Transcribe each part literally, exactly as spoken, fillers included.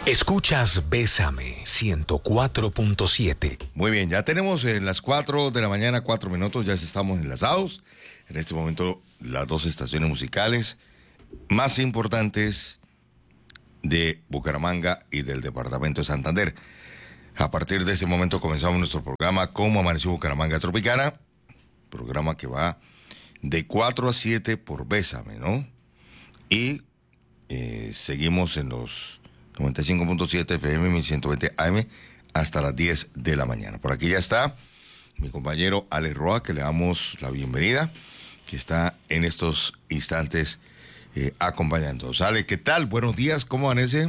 Escuchas Bésame ciento cuatro punto siete. Muy bien, ya tenemos en las cuatro de la mañana, cuatro minutos, ya estamos enlazados. En este momento, las dos estaciones musicales más importantes de Bucaramanga y del departamento de Santander. A partir de ese momento comenzamos nuestro programa Cómo Amaneció Bucaramanga Tropicana, programa que va de cuatro a siete por Bésame, ¿no? Y eh, seguimos en los noventa y cinco punto siete F M, mil ciento veinte A M, hasta las diez de la mañana. Por aquí ya está mi compañero Alex Roa, que le damos la bienvenida, que está en estos instantes eh, acompañándonos. Ale, ¿qué tal? Buenos días, ¿cómo amanece?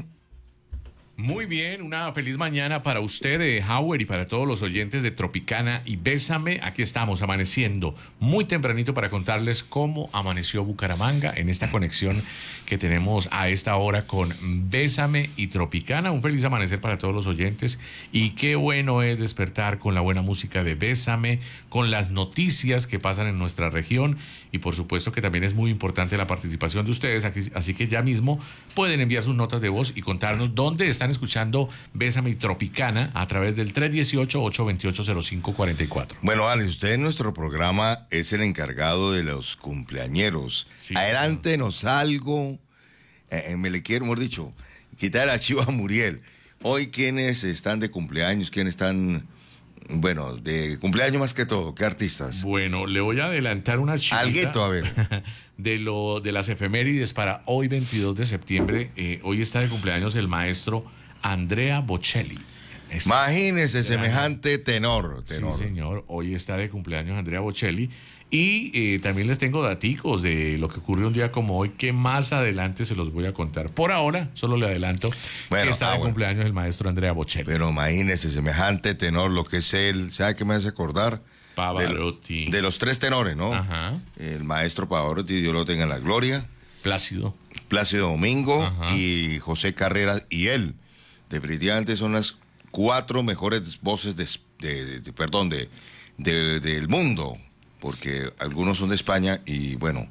Muy bien, una feliz mañana para usted, eh, Howard, y para todos los oyentes de Tropicana y Bésame. Aquí estamos, amaneciendo muy tempranito para contarles cómo amaneció Bucaramanga en esta conexión que tenemos a esta hora con Bésame y Tropicana. Un feliz amanecer para todos los oyentes y qué bueno es despertar con la buena música de Bésame, con las noticias que pasan en nuestra región y por supuesto que también es muy importante la participación de ustedes, así que ya mismo pueden enviar sus notas de voz y contarnos dónde están escuchando Bésame y Tropicana a través del tres uno ocho, ocho dos ocho, cero cinco cuatro cuatro. Bueno, Alex, usted en nuestro programa es el encargado de los cumpleañeros. Sí, adelántenos claro. algo, eh, me le quiero, hemos dicho, quitar el archivo a Muriel. Hoy, ¿quiénes están de cumpleaños? ¿Quiénes están, bueno, de cumpleaños más que todo? ¿Qué artistas? Bueno, le voy a adelantar una chiquita. Alguito, a ver. De, lo, de las efemérides para hoy veintidós de septiembre. Eh, hoy está de cumpleaños el maestro Andrea Bocelli. Es Imagínese semejante tenor, tenor. Sí, señor. Hoy está de cumpleaños Andrea Bocelli. Y eh, también les tengo daticos de lo que ocurrió un día como hoy, que más adelante se los voy a contar. Por ahora, solo le adelanto bueno, que está ah, de bueno. cumpleaños el maestro Andrea Bocelli. Pero imagínese semejante tenor, lo que es él. ¿Sabe qué me hace acordar? Pavarotti. De, de los tres tenores, ¿no? Ajá. El maestro Pavarotti, Dios lo tenga en la gloria. Plácido. Plácido Domingo. Ajá. Y José Carreras y él. Definitivamente son las cuatro mejores voces de, de, de, de perdón, de, de, del mundo. Porque algunos son de España y bueno,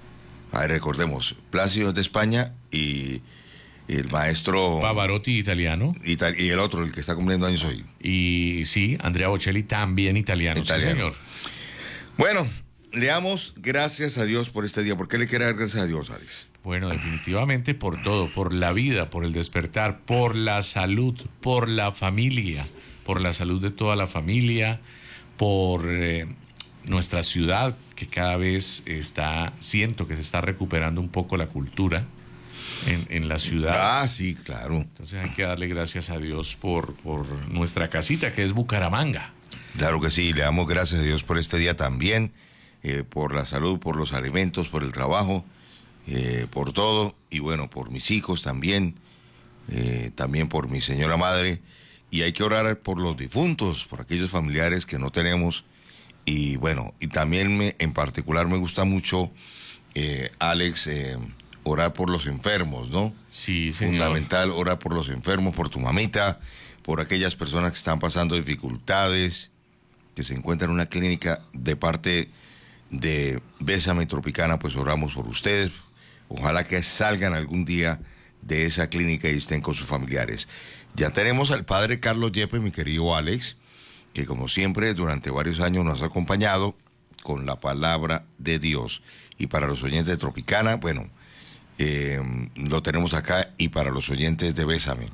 a ver, recordemos, Plácido es de España y el maestro Pavarotti italiano Itali- y el otro, el que está cumpliendo años hoy. Y sí, Andrea Bocelli también italiano, italiano. Sí, señor. Bueno, le damos gracias a Dios por este día. ¿Por qué le quiere dar gracias a Dios, Alex? Bueno, definitivamente por todo, por la vida, por el despertar, por la salud, por la familia, por la salud de toda la familia, por eh, nuestra ciudad, que cada vez está, siento que se está recuperando un poco la cultura en, en la ciudad. Ah, sí, claro. Entonces hay que darle gracias a Dios por, por nuestra casita, que es Bucaramanga. Claro que sí, le damos gracias a Dios por este día también, eh, por la salud, por los alimentos, por el trabajo, eh, por todo, y bueno, por mis hijos también, eh, también por mi señora madre, y hay que orar por los difuntos, por aquellos familiares que no tenemos. Y bueno, y también me, en particular me gusta mucho, eh, Alex, eh, orar por los enfermos, ¿no? Sí, señor. Fundamental orar por los enfermos, por tu mamita, por aquellas personas que están pasando dificultades, que se encuentran en una clínica. De parte de Bésame Tropicana, pues oramos por ustedes. Ojalá que salgan algún día de esa clínica y estén con sus familiares. Ya tenemos al padre Carlos Yepes, mi querido Alex, que como siempre durante varios años nos ha acompañado con la palabra de Dios. Y para los oyentes de Tropicana, bueno, eh, lo tenemos acá, y para los oyentes de Bésame.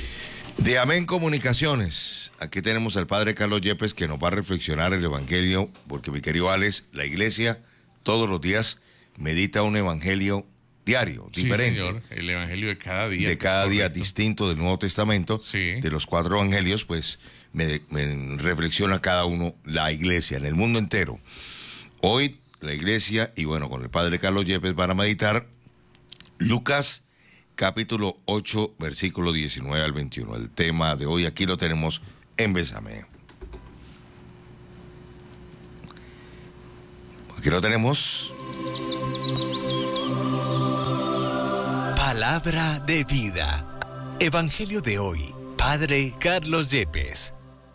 De Amén Comunicaciones, aquí tenemos al padre Carlos Yepes, que nos va a reflexionar el evangelio, porque mi querido Alex, la iglesia todos los días medita un evangelio diario, diferente. Sí, señor, el evangelio de cada día. De cada día distinto del Nuevo Testamento, sí. De los cuatro evangelios, pues me, me reflexiona cada uno la iglesia en el mundo entero. Hoy la iglesia, y bueno, con el padre Carlos Yepes van a meditar Lucas capítulo ocho, versículo diecinueve al veintiuno. El tema de hoy aquí lo tenemos en Bésame. Aquí lo tenemos. Palabra de vida. Evangelio de hoy. Padre Carlos Yepes.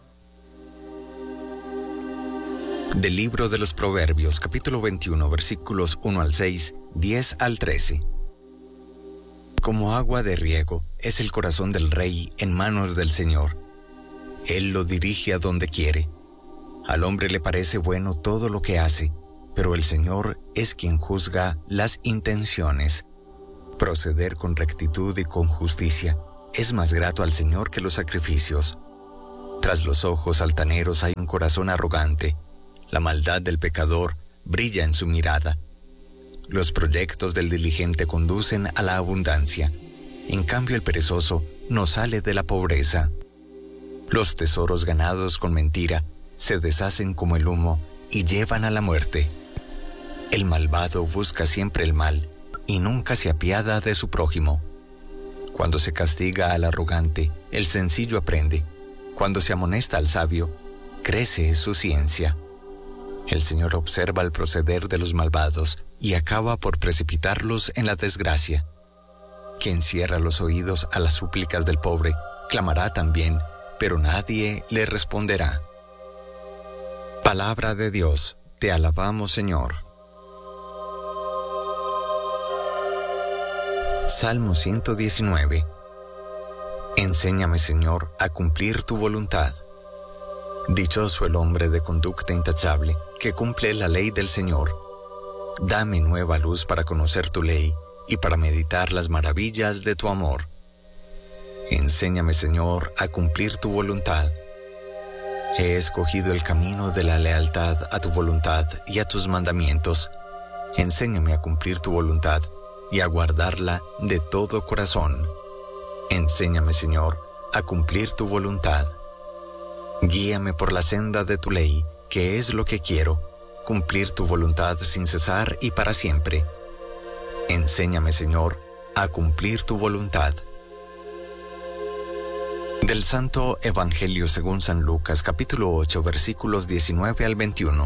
Del libro de los Proverbios, capítulo veintiuno, versículos uno al seis, diez al trece. Como agua de riego es el corazón del rey en manos del Señor. Él lo dirige a donde quiere. Al hombre le parece bueno todo lo que hace, pero el Señor es quien juzga las intenciones. Proceder con rectitud y con justicia es más grato al Señor que los sacrificios. Tras los ojos altaneros hay un corazón arrogante. La maldad del pecador brilla en su mirada. Los proyectos del diligente conducen a la abundancia. En cambio, el perezoso no sale de la pobreza. Los tesoros ganados con mentira se deshacen como el humo y llevan a la muerte. El malvado busca siempre el mal y nunca se apiada de su prójimo. Cuando se castiga al arrogante, el sencillo aprende. Cuando se amonesta al sabio, crece su ciencia. El Señor observa el proceder de los malvados y acaba por precipitarlos en la desgracia. Quien cierra los oídos a las súplicas del pobre, clamará también, pero nadie le responderá. Palabra de Dios, te alabamos, Señor. Salmo ciento diecinueve. Enséñame, Señor, a cumplir tu voluntad. Dichoso el hombre de conducta intachable, que cumple la ley del Señor. Dame nueva luz para conocer tu ley y para meditar las maravillas de tu amor. Enséñame, Señor, a cumplir tu voluntad. He escogido el camino de la lealtad a tu voluntad y a tus mandamientos. Enséñame a cumplir tu voluntad y a guardarla de todo corazón. Enséñame, Señor, a cumplir tu voluntad. Guíame por la senda de tu ley, que es lo que quiero, cumplir tu voluntad sin cesar y para siempre. Enséñame, Señor, a cumplir tu voluntad. Del Santo Evangelio según San Lucas, capítulo ocho, versículos diecinueve al veintiuno.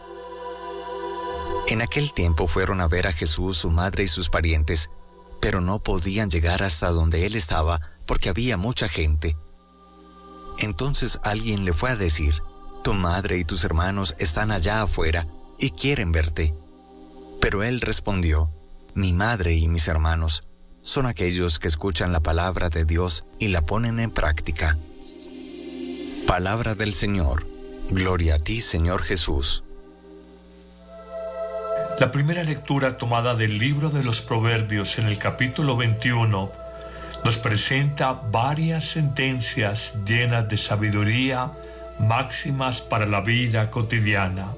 En aquel tiempo fueron a ver a Jesús su madre y sus parientes, pero no podían llegar hasta donde él estaba porque había mucha gente. Entonces alguien le fue a decir: tu madre y tus hermanos están allá afuera y quieren verte. Pero él respondió: mi madre y mis hermanos son aquellos que escuchan la palabra de Dios y la ponen en práctica. Palabra del Señor. Gloria a ti, Señor Jesús. La primera lectura tomada del libro de los Proverbios en el capítulo veintiuno nos presenta varias sentencias llenas de sabiduría, máximas para la vida cotidiana.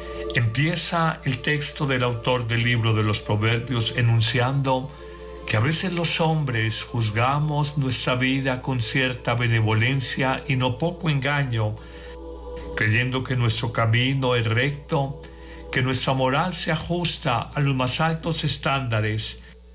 Empieza el texto del autor del libro de los Proverbios enunciando que a veces los hombres juzgamos nuestra vida con cierta benevolencia y no poco engaño, creyendo que nuestro camino es recto, que nuestra moral se ajusta a los más altos estándares.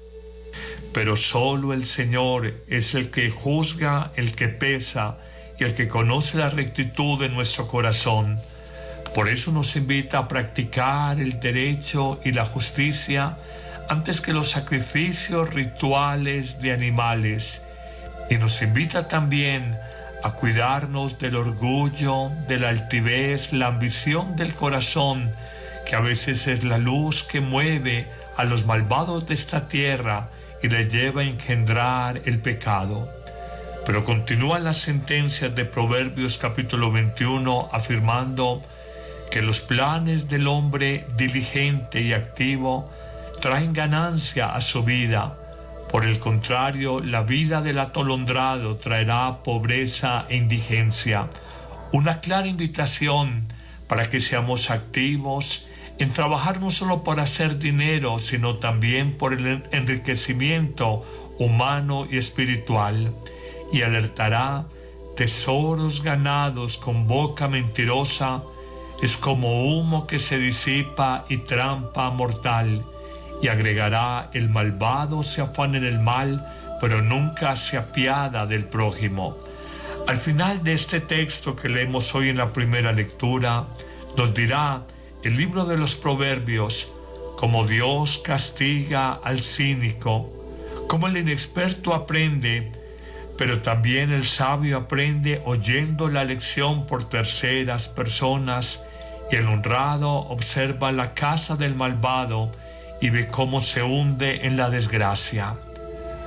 Pero solo el Señor es el que juzga, el que pesa y el que conoce la rectitud de nuestro corazón. Por eso nos invita a practicar el derecho y la justicia antes que los sacrificios rituales de animales. Y nos invita también a cuidarnos del orgullo, de la altivez, la ambición del corazón, que a veces es la luz que mueve a los malvados de esta tierra y le lleva a engendrar el pecado. Pero continúan las sentencias de Proverbios capítulo veintiuno afirmando que los planes del hombre diligente y activo traen ganancia a su vida. Por el contrario, la vida del atolondrado traerá pobreza e indigencia. Una clara invitación para que seamos activos en trabajar no solo por hacer dinero, sino también por el enriquecimiento humano y espiritual. Y alertará: tesoros ganados con boca mentirosa es como humo que se disipa y trampa mortal. Y agregará: el malvado se afana en el mal, pero nunca se apiada del prójimo. Al final de este texto que leemos hoy en la primera lectura, nos dirá el libro de los Proverbios cómo Dios castiga al cínico, cómo el inexperto aprende, pero también el sabio aprende oyendo la lección por terceras personas, y el honrado observa la casa del malvado y ve cómo se hunde en la desgracia.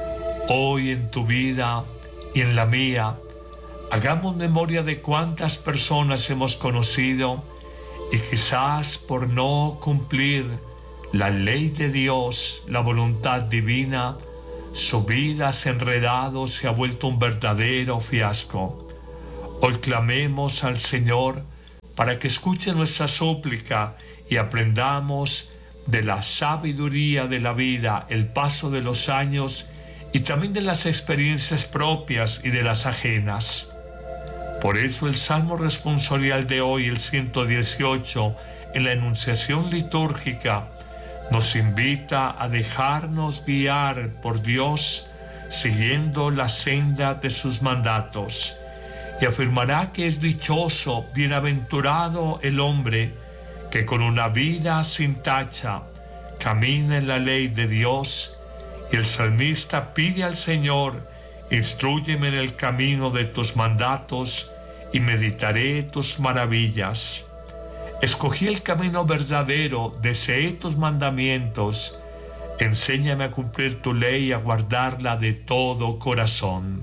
Hoy en tu vida y en la mía, hagamos memoria de cuántas personas hemos conocido y quizás por no cumplir la ley de Dios, la voluntad divina, su vida se ha enredado, se ha vuelto un verdadero fiasco. Hoy clamemos al Señor para que escuche nuestra súplica y aprendamos de la sabiduría de la vida, el paso de los años y también de las experiencias propias y de las ajenas. Por eso el Salmo responsorial de hoy, el ciento dieciocho, en la enunciación litúrgica, nos invita a dejarnos guiar por Dios siguiendo la senda de sus mandatos, y afirmará que es dichoso, bienaventurado el hombre que con una vida sin tacha camina en la ley de Dios. Y el salmista pide al Señor: instrúyeme en el camino de tus mandatos y meditaré tus maravillas. Escogí el camino verdadero, deseé tus mandamientos. Enséñame a cumplir tu ley y a guardarla de todo corazón.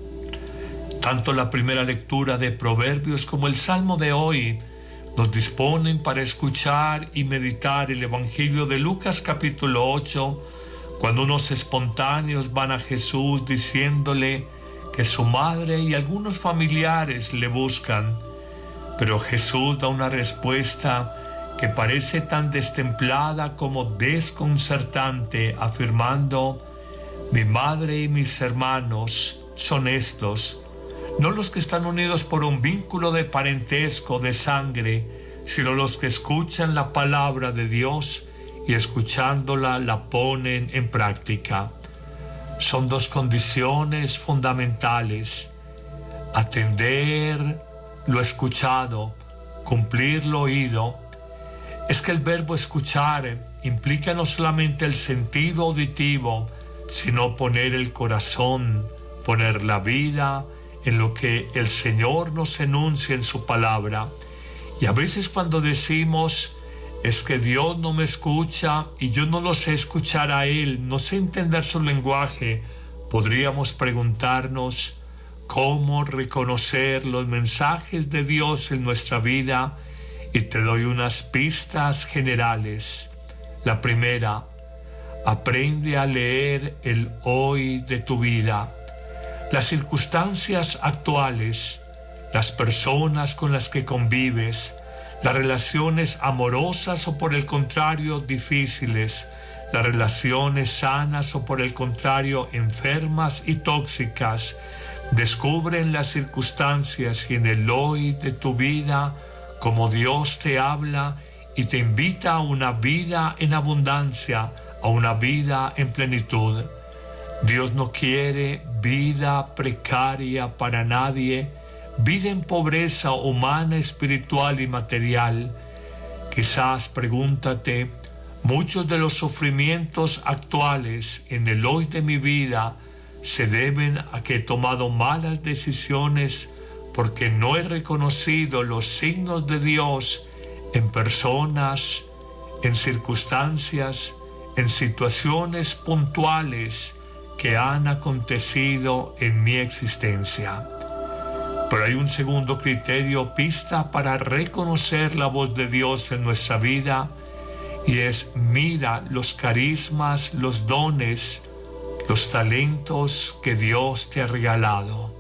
Tanto la primera lectura de Proverbios como el Salmo de hoy nos disponen para escuchar y meditar el Evangelio de Lucas capítulo ocho, cuando unos espontáneos van a Jesús diciéndole que su madre y algunos familiares le buscan, pero Jesús da una respuesta que parece tan destemplada como desconcertante, afirmando: mi madre y mis hermanos son estos, no los que están unidos por un vínculo de parentesco, de sangre, sino los que escuchan la palabra de Dios y escuchándola la ponen en práctica. Son dos condiciones fundamentales: atender lo escuchado, cumplir lo oído. Es que el verbo escuchar implica no solamente el sentido auditivo, sino poner el corazón, poner la vida en lo que el Señor nos enuncia en su palabra. Y a veces cuando decimos: es que Dios no me escucha y yo no lo sé escuchar a Él, no sé entender su lenguaje, podríamos preguntarnos: ¿cómo reconocer los mensajes de Dios en nuestra vida? Y te doy unas pistas generales. La primera: aprende a leer el hoy de tu vida. Las circunstancias actuales, las personas con las que convives, las relaciones amorosas o por el contrario difíciles, las relaciones sanas o por el contrario enfermas y tóxicas, descubre en las circunstancias y en el hoy de tu vida cómo Dios te habla y te invita a una vida en abundancia, a una vida en plenitud. Dios no quiere vida precaria para nadie, vida en pobreza humana, espiritual y material. Quizás pregúntate: muchos de los sufrimientos actuales en el hoy de mi vida se deben a que he tomado malas decisiones porque no he reconocido los signos de Dios en personas, en circunstancias, en situaciones puntuales que han acontecido en mi existencia. Pero hay un segundo criterio, pista para reconocer la voz de Dios en nuestra vida, y es: mira los carismas, los dones, los talentos que Dios te ha regalado.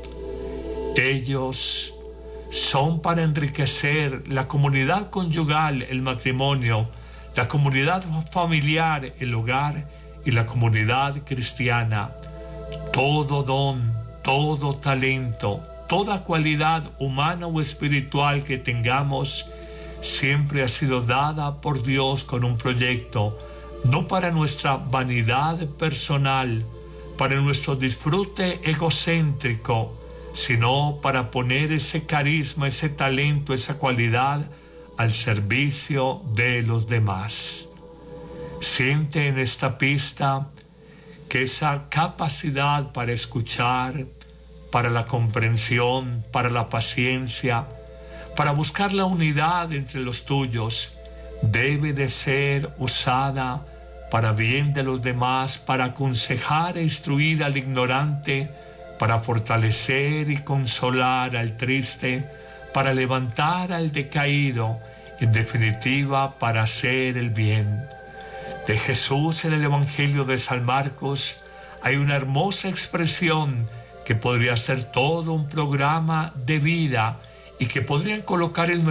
Ellos son para enriquecer la comunidad conyugal, el matrimonio, la comunidad familiar, el hogar y la comunidad cristiana. Todo don, todo talento, toda cualidad humana o espiritual que tengamos siempre ha sido dada por Dios con un proyecto, no para nuestra vanidad personal, para nuestro disfrute egocéntrico, sino para poner ese carisma, ese talento, esa cualidad al servicio de los demás. Siente en esta pista que esa capacidad para escuchar, para la comprensión, para la paciencia, para buscar la unidad entre los tuyos, debe de ser usada para bien de los demás, para aconsejar e instruir al ignorante, para fortalecer y consolar al triste, para levantar al decaído, en definitiva, para hacer el bien. De Jesús en el Evangelio de San Marcos hay una hermosa expresión que podría ser todo un programa de vida y que podrían colocar en